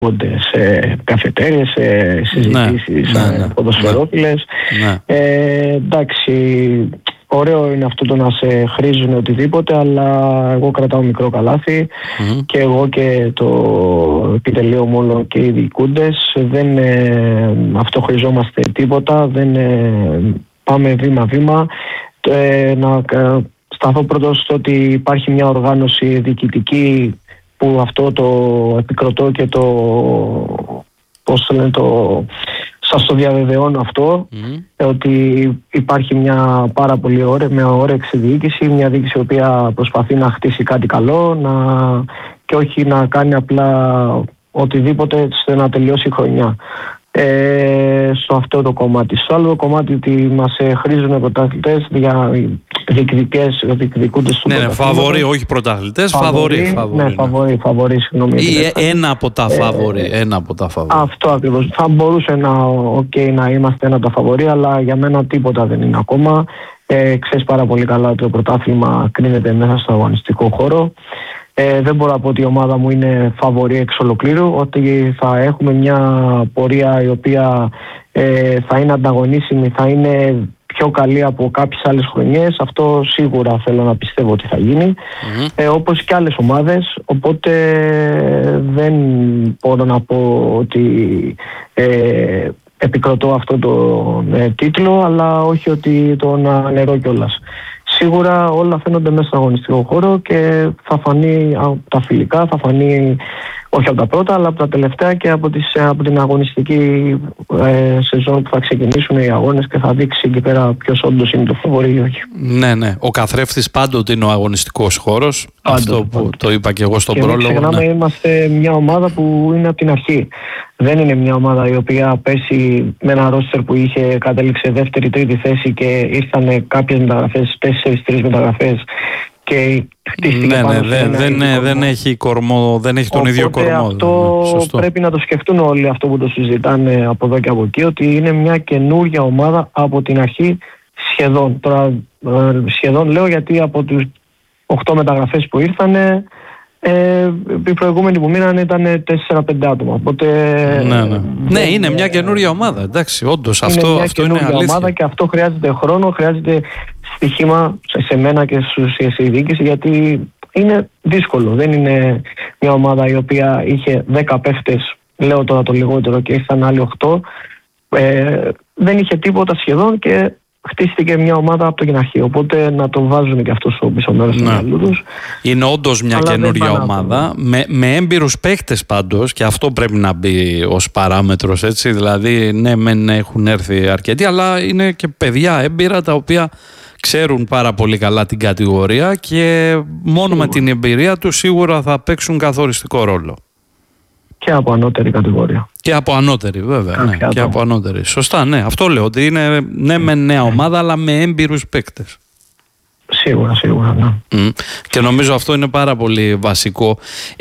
σε καφετέριες, σε συζητήσεις ποδοσφαιρόφιλες. Εντάξει, ωραίο είναι αυτό το να σε χρήζουν οτιδήποτε, αλλά εγώ κρατάω μικρό καλάθι και εγώ και το επιτελείο μου όλο και οι διοικούντες δεν αυτοχρειζόμαστε τίποτα, δεν πάμε βήμα-βήμα. Να σταθώ πρώτος στο ότι υπάρχει μια οργάνωση διοικητική που αυτό το επικροτώ και σας το διαβεβαιώνω αυτό, ότι υπάρχει μια πάρα πολύ μια όρεξη διοίκηση, μια διοίκηση η οποία προσπαθεί να χτίσει κάτι καλό και όχι να κάνει απλά οτιδήποτε ώστε να τελειώσει η χρονιά. Στο αυτό το κομμάτι. Στο άλλο κομμάτι ότι μας χρήζουν πρωταθλητές διεκδικούνται στο πρωταθλήμα. Φαβορί, όχι πρωταθλητές, φαβορί. Φαβορί, συγγνώμη. Ή ένα από τα φαβορί. Αυτό ακριβώς. Θα μπορούσε να είμαστε ένα από τα φαβορί, αλλά για μένα τίποτα δεν είναι ακόμα. Ξέρεις πάρα πολύ καλά ότι το πρωτάθλημα κρίνεται μέσα στο αγωνιστικό χώρο. Δεν μπορώ να πω ότι η ομάδα μου είναι φαβορί εξ ολοκλήρου, ότι θα έχουμε μια πορεία η οποία θα είναι ανταγωνίσιμη, θα είναι πιο καλή από κάποιες άλλες χρονιές. Αυτό σίγουρα θέλω να πιστεύω ότι θα γίνει, όπως και άλλες ομάδες, οπότε δεν μπορώ να πω ότι επικροτώ αυτό το τίτλο, αλλά όχι ότι τον αναιρώ κιόλας. Σίγουρα όλα φαίνονται μέσα στον αγωνιστικό χώρο και θα φανεί από τα φιλικά, θα φανεί όχι από τα πρώτα, αλλά από τα τελευταία και από την αγωνιστική σεζόν που θα ξεκινήσουν οι αγώνες και θα δείξει εκεί πέρα ποιος όντως είναι το φαβορί ή όχι. Ναι. Ο καθρέφτης πάντοτε είναι ο αγωνιστικός χώρος. Αυτό που το είπα και εγώ στον πρόλογο. Ξεχνάμε, είμαστε μια ομάδα που είναι από την αρχή. Δεν είναι μια ομάδα η οποία πέσει με ένα ρόστερ που κατέληξε δεύτερη-τρίτη θέση και ήρθαν κάποιες μεταγραφές, 4-3 μεταγραφές και χτίστηκε πάνω δεν έχει κορμό, δεν έχει τον ίδιο κορμό. Αυτό πρέπει να το σκεφτούν όλοι αυτό που το συζητάνε από εδώ και από εκεί, ότι είναι μια καινούργια ομάδα από την αρχή σχεδόν. Τώρα σχεδόν λέω γιατί από τους 8 μεταγραφές που ήρθανε οι προηγούμενοι που μείνανε ήταν 4-5 άτομα. Οπότε, ναι, είναι μια καινούργια ομάδα. Εντάξει, όντως αυτό είναι αλήθεια. Ομάδα και αυτό χρειάζεται χρόνο, χρειάζεται στοιχήμα σε μένα και στη διοίκηση, γιατί είναι δύσκολο. Δεν είναι μια ομάδα η οποία είχε 10 παίχτες, λέω τώρα το λιγότερο, και ήρθαν άλλοι 8. Δεν είχε τίποτα σχεδόν και χτίστηκε μια ομάδα από την αρχή. Οπότε να το βάζουν και αυτό στο πίσω μέρος του μυαλού τους. Είναι όντως μια καινούργια ομάδα με έμπειρους παίκτες πάντως, και αυτό πρέπει να μπει ως παράμετρος, έτσι. Δηλαδή, ναι, μεν έχουν έρθει αρκετοί, αλλά είναι και παιδιά έμπειρα τα οποία ξέρουν πάρα πολύ καλά την κατηγορία και μόνο με την εμπειρία τους σίγουρα θα παίξουν καθοριστικό ρόλο. Και από ανώτερη κατηγορία. Και από ανώτερη, βέβαια. Ναι, και από ανώτερη. Σωστά, ναι. Αυτό λέω, ότι είναι με νέα ομάδα, αλλά με έμπειρους παίκτες. Σίγουρα, ναι. Και νομίζω αυτό είναι πάρα πολύ βασικό.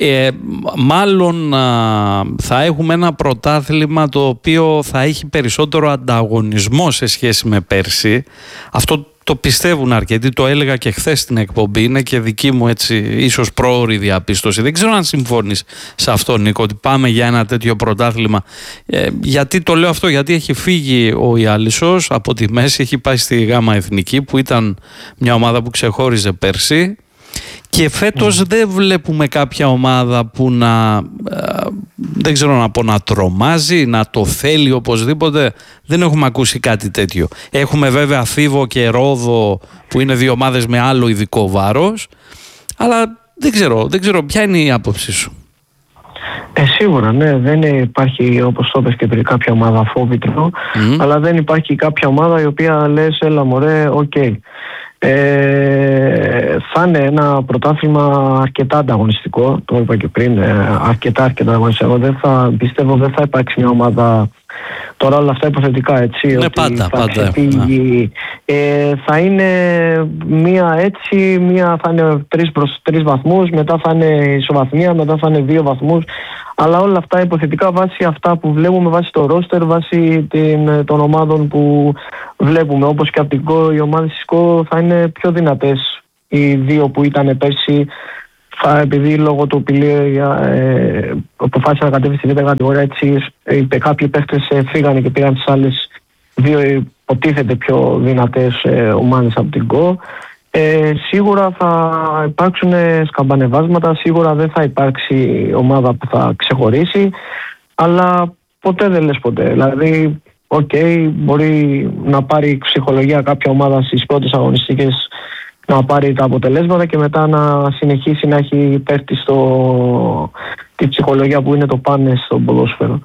Μάλλον θα έχουμε ένα πρωτάθλημα το οποίο θα έχει περισσότερο ανταγωνισμό σε σχέση με πέρσι. Αυτό το πιστεύουν αρκετοί, το έλεγα και χθες στην εκπομπή, είναι και δική μου έτσι ίσως πρόωρη διαπίστωση. Δεν ξέρω αν συμφωνείς σε αυτό, Νίκο, ότι πάμε για ένα τέτοιο πρωτάθλημα. Γιατί το λέω αυτό? Γιατί έχει φύγει ο Ιάλισσος από τη μέση, έχει πάει στη Γάμα Εθνική που ήταν μια ομάδα που ξεχώριζε πέρσι. Και φέτος δεν βλέπουμε κάποια ομάδα που δεν ξέρω να πω, να τρομάζει, να το θέλει οπωσδήποτε. Δεν έχουμε ακούσει κάτι τέτοιο. Έχουμε βέβαια Φίβο και Ρόδο που είναι δύο ομάδες με άλλο ειδικό βάρος, αλλά δεν ξέρω ποια είναι η άποψή σου. Σίγουρα, ναι, δεν υπάρχει, όπως το είπες και πριν, κάποια ομάδα φόβητρο, αλλά δεν υπάρχει κάποια ομάδα η οποία λες έλα μωρέ, οκ. Θα είναι ένα πρωτάθλημα αρκετά ανταγωνιστικό, το είπα και πριν, αρκετά ανταγωνιστικό. Πιστεύω δεν θα υπάρξει μια ομάδα, τώρα όλα αυτά υποθετικά, έτσι, ναι, ότι θα ξεφύγει. Θα είναι μία έτσι, θα είναι 3 βαθμούς, μετά θα είναι ισοβαθμία, μετά θα είναι 2 βαθμούς. Αλλά όλα αυτά υποθετικά βάσει αυτά που βλέπουμε, βάσει το ρόστερ, βάσει των ομάδων που βλέπουμε. Όπως και από την ΚΟ, οι ομάδες της ΚΟ θα είναι πιο δυνατές. Οι δύο που ήταν πέρσι επειδή λόγω του Πηλίου αποφάσισε να κατέβει στη β' κατηγορία, έτσι κάποιοι παίχτες φύγανε και πήγαν στις άλλες δύο υποτίθεται πιο δυνατές ομάδες από την ΚΟ. Σίγουρα θα υπάρξουν σκαμπανεβάσματα, σίγουρα δεν θα υπάρξει ομάδα που θα ξεχωρίσει, αλλά ποτέ δεν λες ποτέ. Δηλαδή, μπορεί να πάρει ψυχολογία κάποια ομάδα στις πρώτες αγωνιστικές, να πάρει τα αποτελέσματα και μετά να συνεχίσει να έχει πέφτει τη ψυχολογία που είναι το πάνε στο ποδόσφαιρο.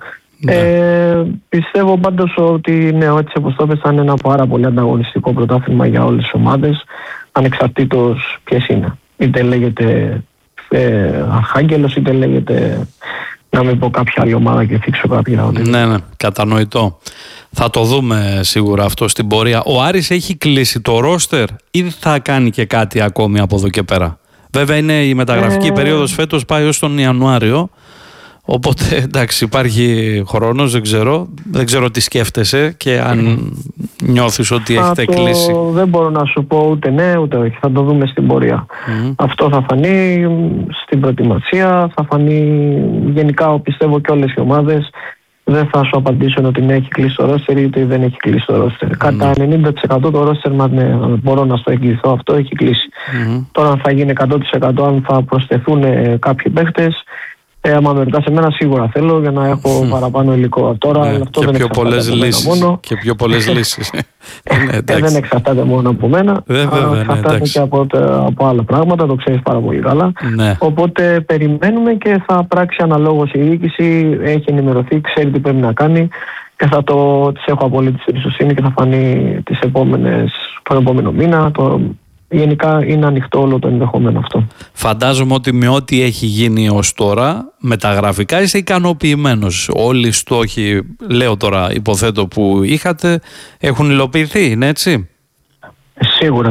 Πιστεύω πάντως ότι έτσι όπως το πες, θα είναι ένα πάρα πολύ ανταγωνιστικό πρωτάθλημα για όλες τις ομάδες, ανεξαρτήτως ποιες είναι. Είτε λέγεται Αρχάγγελος, είτε λέγεται, να μην πω κάποια άλλη ομάδα και θίξω κάποια. Ναι, κατανοητό. Θα το δούμε σίγουρα αυτό στην πορεία. Ο Άρης έχει κλείσει το ρόστερ ή θα κάνει και κάτι ακόμη από εδώ και πέρα? Βέβαια είναι η μεταγραφική περίοδος φέτος, πάει ως τον Ιανουάριο. Οπότε εντάξει, υπάρχει χρόνος, δεν ξέρω τι σκέφτεσαι και αν νιώθεις ότι έχετε κλείσει. Δεν μπορώ να σου πω ούτε ναι ούτε όχι, θα το δούμε στην πορεία. Αυτό θα φανεί στην προετοιμασία, θα φανεί γενικά, πιστεύω και όλες οι ομάδες. Δεν θα σου απαντήσω ότι ναι, έχει κλείσει το ρόστερ ή δεν έχει κλείσει το ρόστερ. Κατά 90% το ρόστερ μας, ναι, μπορώ να στο εγγυηθώ, αυτό έχει κλείσει. Τώρα αν θα γίνει 100%, αν θα προσθεθούν κάποιοι παίχτες, άμα με ρωτάς εμένα, σίγουρα θέλω για να έχω παραπάνω υλικό. Τώρα αυτό και δεν πιο πολλές λύσεις. Μόνο. Και πιο πολλές λύσεις. Δεν εξαρτάται μόνο από μένα. Εξαρτάται και από άλλα πράγματα, το ξέρεις πάρα πολύ καλά. Οπότε περιμένουμε και θα πράξει αναλόγως η διοίκηση. Έχει ενημερωθεί, ξέρει τι πρέπει να κάνει και της έχω απολύτως εμπιστοσύνη και θα φανεί τον επόμενο μήνα. Γενικά είναι ανοιχτό όλο το ενδεχόμενο αυτό. Φαντάζομαι ότι με ό,τι έχει γίνει ως τώρα, με τα γραφικά είστε ικανοποιημένος. Όλοι οι στόχοι, λέω τώρα, υποθέτω, που είχατε, έχουν υλοποιηθεί, είναι έτσι? Σίγουρα.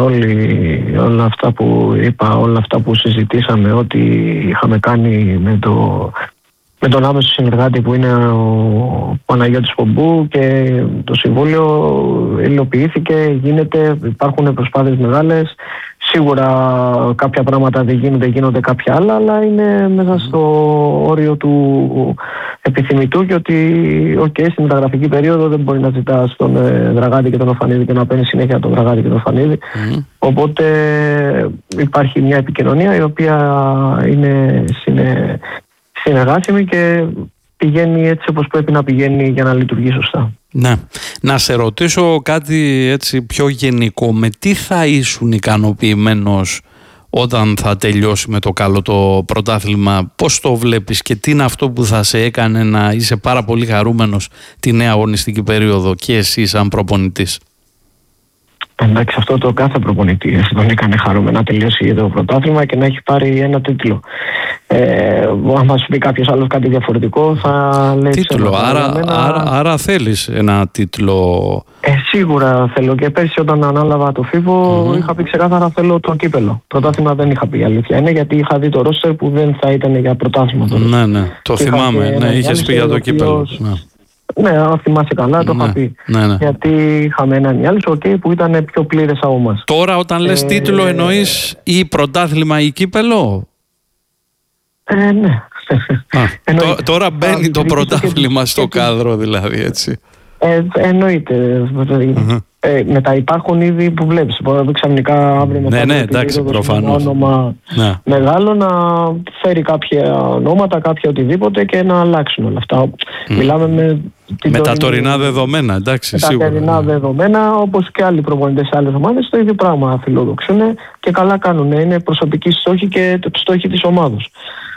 Όλα αυτά που είπα, όλα αυτά που συζητήσαμε, ό,τι είχαμε κάνει με τον άμεσο συνεργάτη που είναι ο Παναγιώτης Πομπού και το Συμβούλιο, υλοποιήθηκε, γίνεται, υπάρχουν προσπάθειες μεγάλες. Σίγουρα κάποια πράγματα δεν γίνονται κάποια άλλα, αλλά είναι μέσα στο όριο του επιθυμητού και ότι στη μεταγραφική περίοδο δεν μπορεί να ζητάς τον Δραγάτη και τον Οφανίδη και να παίρνει συνέχεια τον Δραγάτη και τον Οφανίδη. Οπότε υπάρχει μια επικοινωνία η οποία είναι συνεργάσιμη και πηγαίνει έτσι όπως πρέπει να πηγαίνει για να λειτουργεί σωστά. Ναι. Να σε ρωτήσω κάτι έτσι πιο γενικό. Με τι θα ήσουν ικανοποιημένος όταν θα τελειώσει με το καλό το πρωτάθλημα? Πώς το βλέπεις και τι είναι αυτό που θα σε έκανε να είσαι πάρα πολύ χαρούμενος τη νέα αγωνιστική περίοδο και εσύ σαν προπονητής? Εντάξει, αυτό το κάθε προπονητή τον έκανε χαρούμενο να τελειώσει το πρωτάθλημα και να έχει πάρει ένα τίτλο. Αν μας πει κάποιος άλλος κάτι διαφορετικό, θα λέει τίτλο. Άρα θέλεις ένα τίτλο? Σίγουρα θέλω. Και πέρσι όταν ανάλαβα το FIVO είχα πει ξεκάθαρα θέλω το κύπελο. Πρωτάθλημα δεν είχα πει, αλήθεια είναι, γιατί είχα δει το ρόστερ που δεν θα ήταν για πρωτάθλημα. Ναι, το θυμάμαι. Ναι, είχες πει για το κύπελο. Ναι, αν θυμάσαι καλά, το είχα πει. Γιατί είχαμε έναν Ιάλης που ήταν πιο πλήρες από μας. Τώρα όταν λες τίτλο εννοείς ή πρωτάθλημα ή κύπελο? Ναι. Τώρα μπαίνει το πρωτάθλημα στο κάδρο δηλαδή, έτσι. Εννοείται. Μετά υπάρχουν ήδη που βλέπεις. Ξαφνικά αύριο μετά το όνομα μεγάλο να φέρει κάποια ονόματα, κάποια οτιδήποτε και να αλλάξουν όλα αυτά. Μιλάμε με τα τωρινά δεδομένα, εντάξει, σίγουρα. Με τα τωρινά δεδομένα, όπως και άλλοι προπονητές σε άλλες ομάδες, το ίδιο πράγμα φιλοδοξούν και καλά κάνουν. Είναι προσωπικοί στόχοι και στόχοι της ομάδας.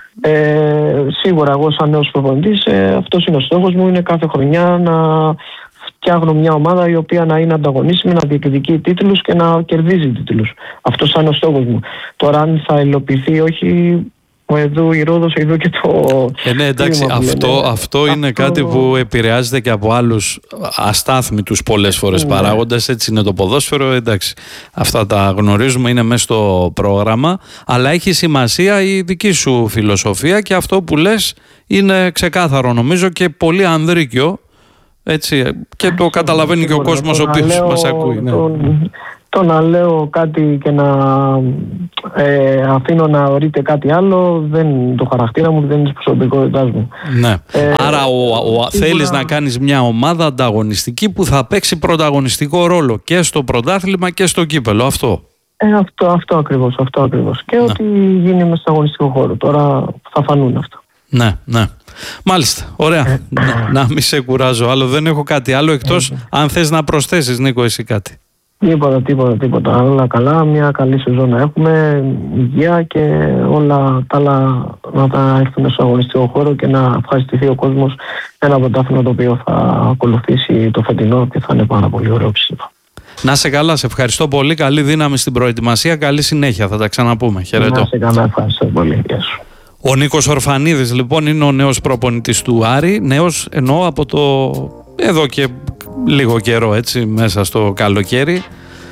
Σίγουρα εγώ σαν νέος προπονητής αυτός είναι ο στόχος μου, είναι κάθε χρονιά να φτιάχνω μια ομάδα η οποία να είναι ανταγωνίσιμη, να διεκδικεί τίτλους και να κερδίζει τίτλους. Αυτός είναι ο στόχος μου. Τώρα αν θα υλοποιηθεί όχι, εδώ η Ρόδος, εδώ και το... Ναι, εντάξει, αυτό είναι κάτι που επηρεάζεται και από άλλους αστάθμιτους πολλές φορές παράγοντες. Έτσι είναι το ποδόσφαιρο, εντάξει. Αυτά τα γνωρίζουμε, είναι μέσα στο πρόγραμμα. Αλλά έχει σημασία η δική σου φιλοσοφία και αυτό που λες είναι ξεκάθαρο νομίζω και πολύ ανδρίκιο. Έτσι, και το καταλαβαίνει και ο κόσμος ο οποίος μας ακούει. Το να λέω κάτι και να αφήνω να ορείται κάτι άλλο δεν είναι το χαρακτήρα μου, δεν είναι της προσωπικότητάς μου. Ναι. Άρα θέλεις να κάνεις μια ομάδα ανταγωνιστική που θα παίξει πρωταγωνιστικό ρόλο και στο πρωτάθλημα και στο κύπελο, αυτό. Αυτό ακριβώς. Και ό,τι γίνει μες στο αγωνιστικό χώρο. Τώρα θα φανούν αυτά. Ναι. Μάλιστα, ωραία. Να μην σε κουράζω άλλο, δεν έχω κάτι άλλο εκτός αν θες να προσθέσεις, Νίκο, εσύ κάτι. Τίποτα. Όλα καλά, μια καλή σεζόν να έχουμε, υγεία και όλα τα άλλα να τα έρθουν στο αγωνιστικό χώρο και να ευχαριστηθεί ο κόσμος, ένα πρωτάθλημα το οποίο θα ακολουθήσει το φετινό και θα είναι πάρα πολύ ωραίο, πιστεύω. Να σε καλά, σε ευχαριστώ πολύ, καλή δύναμη στην προετοιμασία, καλή συνέχεια, θα τα ξαναπούμε. Χαιρετώ. Να σε καλά, ευχαριστώ πολύ. Γεια σου. Ο Νίκος Ορφανίδης λοιπόν είναι ο νέος προπονητής του Άρη, νέος εννοώ από το εδώ και λίγο καιρό, έτσι, μέσα στο καλοκαίρι.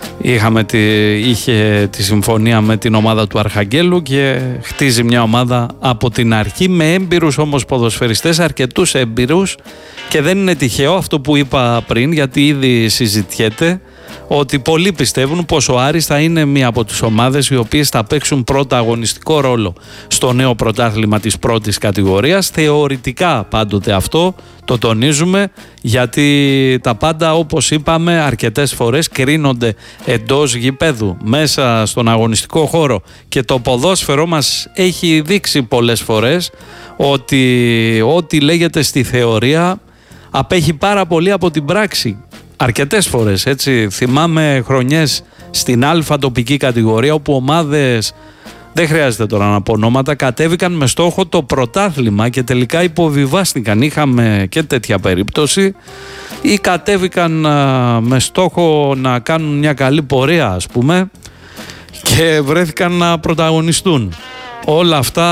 Είχε τη συμφωνία με την ομάδα του Αρχαγγέλου και χτίζει μια ομάδα από την αρχή με έμπειρους όμως ποδοσφαιριστές, αρκετούς έμπειρους, και δεν είναι τυχαίο αυτό που είπα πριν, γιατί ήδη συζητιέται ότι πολλοί πιστεύουν πως ο Άρης θα είναι μία από τις ομάδες οι οποίες θα παίξουν πρωταγωνιστικό ρόλο στο νέο πρωτάθλημα της πρώτης κατηγορίας. Θεωρητικά πάντοτε αυτό το τονίζουμε, γιατί τα πάντα, όπως είπαμε, αρκετές φορές κρίνονται εντός γηπέδου, μέσα στον αγωνιστικό χώρο, και το ποδόσφαιρο μας έχει δείξει πολλές φορές ότι ό,τι λέγεται στη θεωρία απέχει πάρα πολύ από την πράξη. Αρκετές φορές, έτσι. Θυμάμαι χρονιές στην Α τοπική κατηγορία όπου ομάδες, δεν χρειάζεται τώρα να πω ονόματα, κατέβηκαν με στόχο το πρωτάθλημα και τελικά υποβιβάστηκαν. Είχαμε και τέτοια περίπτωση, ή κατέβηκαν με στόχο να κάνουν μια καλή πορεία, ας πούμε, και βρέθηκαν να πρωταγωνιστούν. Όλα αυτά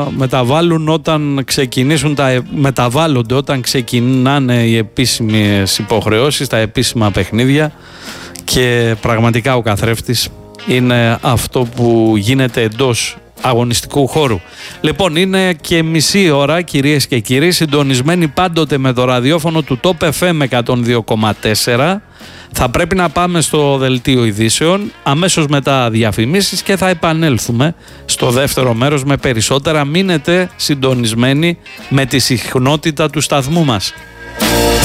μεταβάλλονται όταν ξεκινάνε οι επίσημες υποχρεώσεις, τα επίσημα παιχνίδια, και πραγματικά ο καθρέφτης είναι αυτό που γίνεται εντός αγωνιστικού χώρου. Λοιπόν, είναι και μισή ώρα, κυρίες και κύριοι, συντονισμένοι πάντοτε με το ραδιόφωνο του Top FM 102,4. Θα πρέπει να πάμε στο δελτίο ειδήσεων, αμέσως μετά διαφημίσεις, και θα επανέλθουμε στο δεύτερο μέρος με περισσότερα. Μείνετε συντονισμένοι με τη συχνότητα του σταθμού μας.